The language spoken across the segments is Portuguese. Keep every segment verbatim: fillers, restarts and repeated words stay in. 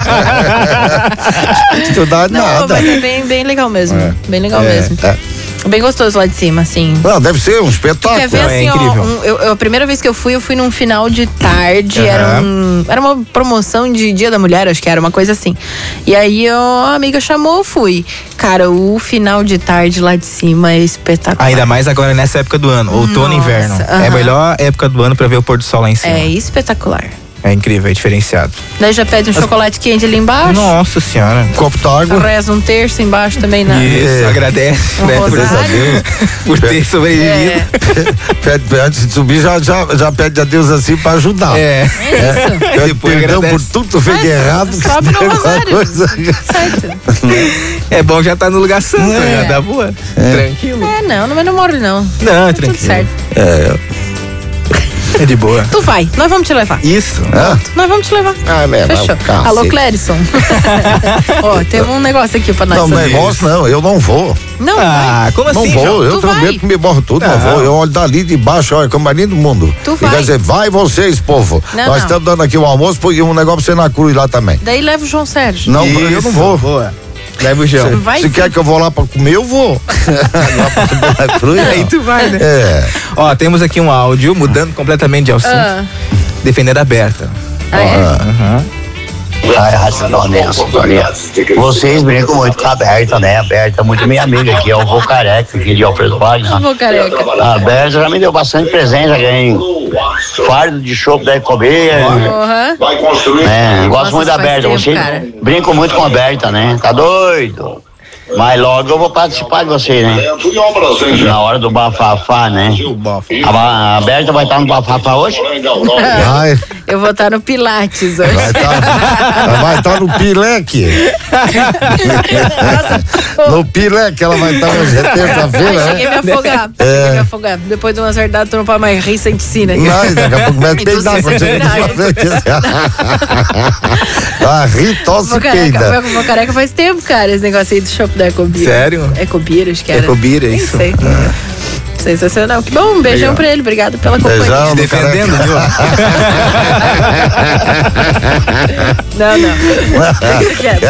Estudar Não, nada. mas é bem, bem legal mesmo. É. Bem legal É. mesmo. É. Bem gostoso lá de cima, assim. Não, deve ser um espetáculo. Quer ver Não, assim, é ó, incrível. um- eu, eu- a primeira vez que eu fui, eu fui num final de tarde, era, um, era uma promoção de Dia da Mulher, acho que era uma coisa assim. E aí ó, a amiga chamou, eu fui. Cara, o final de tarde lá de cima é espetacular. Ainda mais agora nessa época do ano, outono e Nossa, inverno. É a aham. melhor época do ano pra ver o pôr do sol lá em cima. É espetacular. É incrível, é diferenciado. Daí já pede um chocolate quente ali embaixo. Nossa senhora. Um copo d'água. Reza um terço embaixo também na. Isso, É. agradece, Um né, por, rosário. por ter sobrevivido. É, Pede, antes de subir, já, já, já pede a Deus assim pra ajudar. É. é isso. Pede Depois perdão por agradece. tudo que fez de Mas errado. que sobe no tem alguma rosário. coisa- Certo. É bom já estar no lugar santo, É. né? Dá boa. Tranquilo. É, não, mas não moro não. Não, é Tudo tranquilo. certo. É de boa. Tu vai, nós vamos te levar. Isso. Hã? Nós vamos te levar. Ah, é, Fechou. cacete. Alô, Clérison. Ó, tem um negócio aqui pra nós Não, fazer. negócio não, eu não vou. Não, vai. Ah, como Não assim, vou, João? eu Tu tenho vai. medo que me borro tudo, não Não. vou. Eu olho dali de baixo, olha, como é lindo do mundo. Tu E vai. quer dizer, vai vocês, povo. Não, Nós não. estamos dando aqui um almoço e um negócio pra você na cruz lá também. Daí leva o João Sérgio. Não, eu não Isso, vou. Boa. Leva o João. Vai Se sim. quer que eu vou lá pra comer, eu vou. Lá pra comer na cruz, Aí não. tu vai, né? É. Ó, temos aqui um áudio, mudando completamente de assunto. Ah, Defendendo a Berta. ah, é? Aham. Ai, Racionalnense, vocês brincam muito com a Berta, né? A Berta é muito minha amiga aqui, é o vô careca aqui de Alfredo Vargas. Vou careca. A Berta já me deu bastante presente, já ganhei fardo de chopp da Ecobia. Aham. É, gosto Nossa, muito da faz Berta, tempo, vocês cara. brincam muito com a Berta, né? Tá doido? Mas logo eu vou participar de vocês, né? Na hora do bafafá, né? A, a Berta vai estar no bafafá hoje? Vai, Eu vou estar no Pilates hoje. vai estar vai tá no pileque. No pileque ela vai estar hoje, é terça-feira, Ai, cheguei a né? me afogar. Cheguei a me afogar. Depois de uma certa idade, tu não pode mais rir sem piscina. Não, daqui a pouco mete E tu peidar se quando chega segurar. Ah, ri, tosse Vou e careca, peida. vou careca faz tempo, cara, esse negócio aí do shopping da Ecobira. Sério? Ecobira, acho que era. Ecobira, Nem isso. sei. Sensacional. Que bom, um beijão Legal. pra ele. Obrigado pela companhia. Beijão no Defendendo, careca. viu? Não, não. Fica quieto.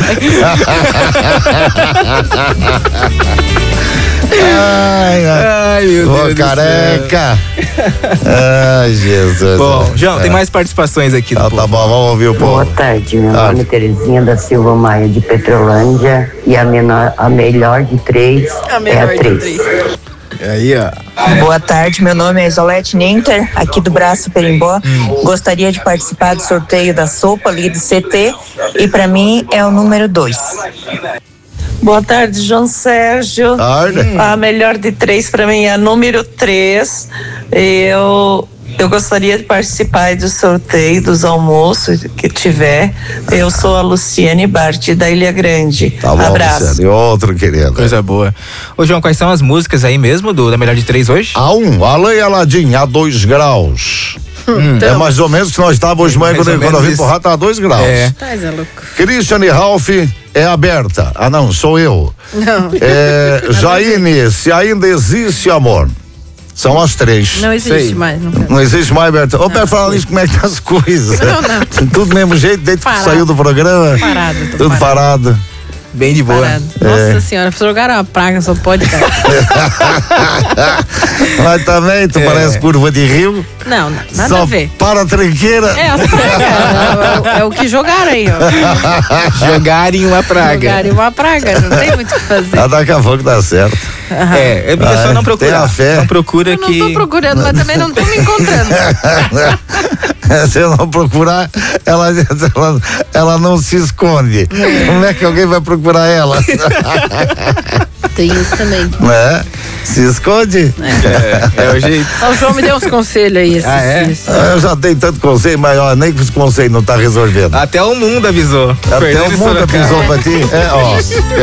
Ai, ai. Ai, meu Ô, Deus do careca. Ai, Jesus. Bom, João, É. tem mais participações aqui do Tá, povo. tá bom, vamos ouvir o Boa povo. tarde, meu Ah. nome é Terezinha da Silva Maia de Petrolândia e a, menor, a melhor de três A é melhor a de três. três. Aí, ó. Boa tarde, meu nome é Isolete Ninter, aqui do Braço Perimbó. Hum. Gostaria de participar do sorteio da sopa ali do C T e para mim é o número dois. Boa tarde, João Sérgio. Tarde. A melhor de três para mim é a número três. Eu, eu gostaria de participar do sorteio dos almoços que tiver. Eu sou a Luciane Bart, da Ilha Grande. Tá bom, Abraço. Luciano. E outro, querido. Coisa boa. Ô, João, quais são as músicas aí mesmo do da Melhor de Três hoje? A um, Alain e Aladim, a dois graus. É mais ou menos que nós estávamos hoje de manhã Mais quando ou quando eu vim menos pro rato, tá a dois graus. É. Tá, Zé louco. Christian e Ralph é aberta. Ah, não, sou eu. Não. É, Jaine, se ainda existe amor. São as três. Não existe Sei. mais. Não quero. Não existe mais, Berta. Ô, Pé, falando isso, como é que tá as coisas? Não, não. Tudo do mesmo jeito, desde Parado. que saiu do programa. Parado, tô Tudo parado. Bem de boa. Parado. Nossa senhora, se jogar uma praga, só pode dar. Mas também, tu É. parece curva de rio. Não, não, nada só a ver. para a tranqueira. É, as pragas. É, o- é o que jogaram aí, ó. Jogarem uma praga. Jogaram uma praga, não tem muito o que fazer. Ah, daqui a pouco dá certo. É, é porque só Ai, não procura. tenha fé. Não procura Eu não que. tô procurando, mas também não tô me encontrando. Se eu não procurar, ela, ela, ela não se esconde. Como é que alguém vai procurar ela? Tem isso também. Né? Se esconde? É, é o jeito. Ó, o João me deu uns conselhos aí. Esses, Ah, é? esses- Ah, eu já dei tanto conselho, mas ó, nem que os conselhos não tá resolvendo. Até o mundo avisou. Até Fernando o mundo Sorocaba. avisou pra ti. É, ó.